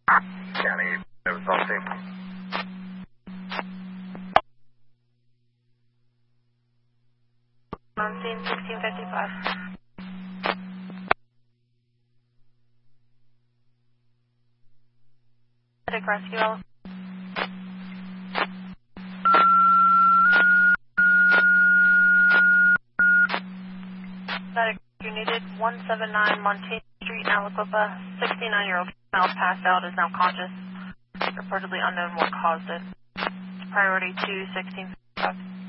County, it was on team. On scene 1655. Medic rescue Alice. Medic rescue needed 179 Montana Street, Aliquippa. 69-year-old female passed out, is now conscious. Reportedly unknown what caused it. Priority 2, 1655.